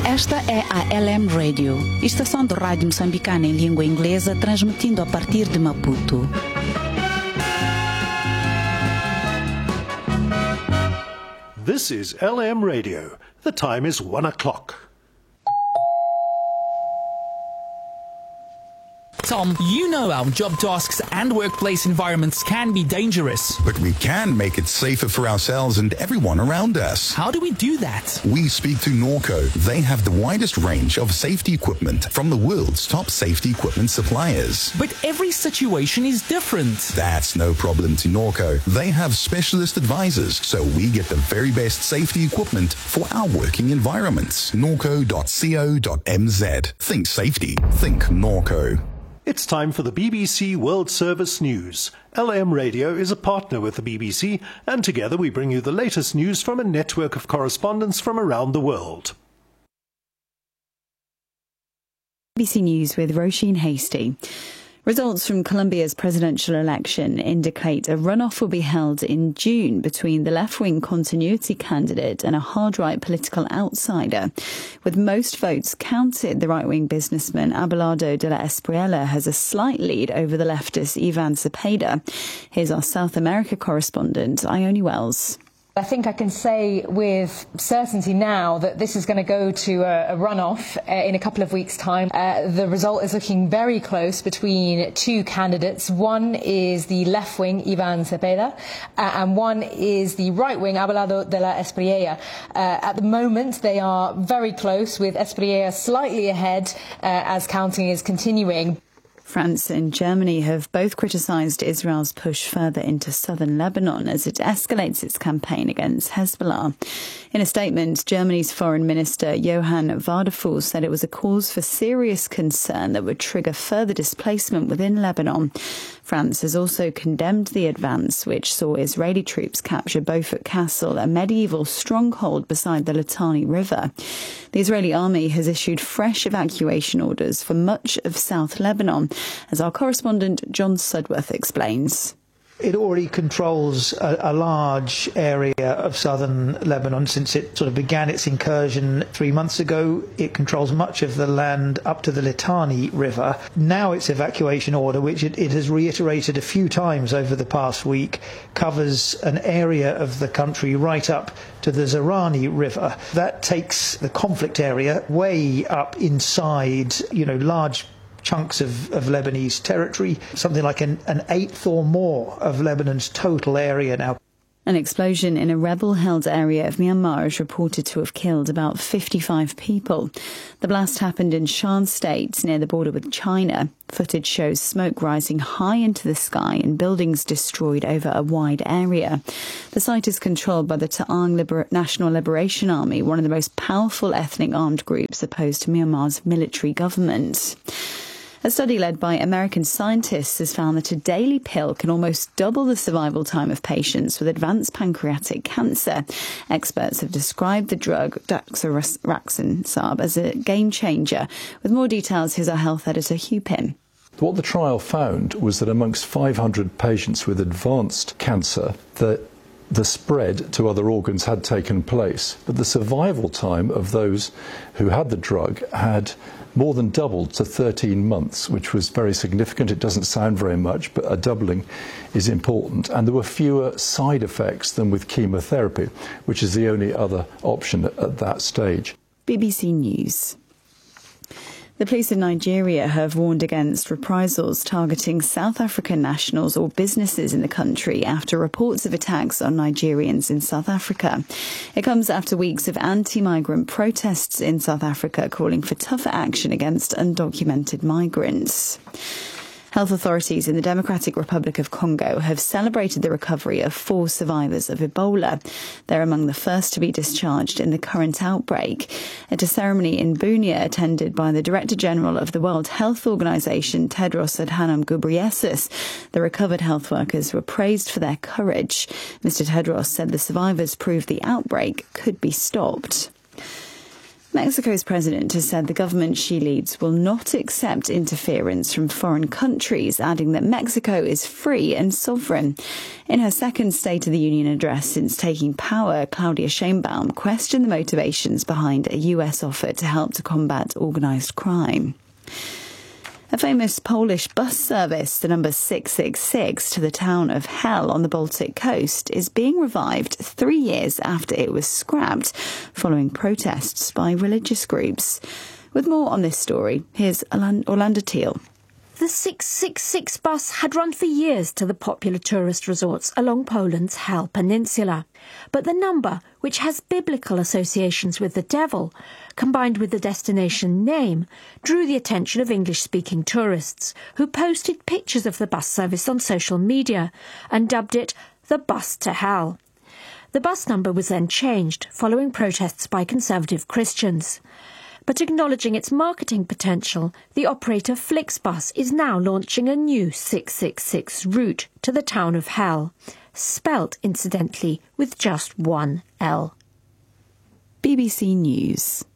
Esta é a LM Radio, estação de rádio moçambicana em língua inglesa, transmitindo a partir de Maputo. This is LM Radio. The time is 1:00. Tom, you know our job tasks and workplace environments can be dangerous. But we can make it safer for ourselves and everyone around us. How do we do that? We speak to Norco. They have the widest range of safety equipment from the world's top safety equipment suppliers. But every situation is different. That's no problem to Norco. They have specialist advisors, so we get the very best safety equipment for our working environments. Norco.co.mz. Think safety. Think Norco. It's time for the BBC World Service News. LM Radio is a partner with the BBC, and together we bring you the latest news from a network of correspondents from around the world. BBC News with Roisin Hastie. Results from Colombia's presidential election indicate a runoff will be held in June between the left-wing continuity candidate and a hard-right political outsider. With most votes counted, the right-wing businessman Abelardo de la Espriella has a slight lead over the leftist Ivan Cepeda. Here's our South America correspondent, Ione Wells. I think I can say with certainty now that this is going to go to a runoff in a couple of weeks' time. The result is looking very close between two candidates. One is the left-wing Ivan Cepeda and one is the right-wing Abelardo de la Espriella. At the moment, they are very close, with Espriella slightly ahead as counting is continuing. France and Germany have both criticised Israel's push further into southern Lebanon as it escalates its campaign against Hezbollah. In a statement, Germany's Foreign Minister Johann Wadephul said it was a cause for serious concern that would trigger further displacement within Lebanon. France has also condemned the advance, which saw Israeli troops capture Beaufort Castle, a medieval stronghold beside the Litani River. The Israeli army has issued fresh evacuation orders for much of South Lebanon, as our correspondent John Sudworth explains. It already controls a large area of southern Lebanon since it sort of began its incursion 3 months ago. It controls much of the land up to the Litani River. Now its evacuation order, which it has reiterated a few times over the past week, covers an area of the country right up to the Zerani River. That takes the conflict area way up inside, large chunks of Lebanese territory, something like an eighth or more of Lebanon's total area now. An explosion in a rebel-held area of Myanmar is reported to have killed about 55 people. The blast happened in Shan State, near the border with China. Footage shows smoke rising high into the sky and buildings destroyed over a wide area. The site is controlled by the Ta'ang National Liberation Army, one of the most powerful ethnic armed groups opposed to Myanmar's military government. A study led by American scientists has found that a daily pill can almost double the survival time of patients with advanced pancreatic cancer. Experts have described the drug Daxxoraxin as a game changer. With more details, here's our health editor, Hugh Pym. What the trial found was that amongst 500 patients with advanced cancer, the spread to other organs had taken place, but the survival time of those who had the drug had more than doubled to 13 months, which was very significant. It doesn't sound very much, but a doubling is important. And there were fewer side effects than with chemotherapy, which is the only other option at that stage. BBC News. The police in Nigeria have warned against reprisals targeting South African nationals or businesses in the country after reports of attacks on Nigerians in South Africa. It comes after weeks of anti-migrant protests in South Africa calling for tougher action against undocumented migrants. Health authorities in the Democratic Republic of Congo have celebrated the recovery of 4 survivors of Ebola. They're among the first to be discharged in the current outbreak. At a ceremony in Bunia attended by the Director General of the World Health Organization, Tedros Adhanom Ghebreyesus, the recovered health workers were praised for their courage. Mr. Tedros said the survivors proved the outbreak could be stopped. Mexico's president has said the government she leads will not accept interference from foreign countries, adding that Mexico is free and sovereign. In her second State of the Union address since taking power, Claudia Sheinbaum questioned the motivations behind a US offer to help to combat organised crime. A famous Polish bus service, the number 666 to the town of Hel on the Baltic coast, is being revived 3 years after it was scrapped following protests by religious groups. With more on this story, here's Orlando Teal. The 666 bus had run for years to the popular tourist resorts along Poland's Hel Peninsula. But the number, which has biblical associations with the devil, combined with the destination name, drew the attention of English-speaking tourists, who posted pictures of the bus service on social media and dubbed it the Bus to Hell. The bus number was then changed, following protests by conservative Christians. But acknowledging its marketing potential, the operator Flixbus is now launching a new 666 route to the town of Hel, spelt, incidentally, with just one L. BBC News.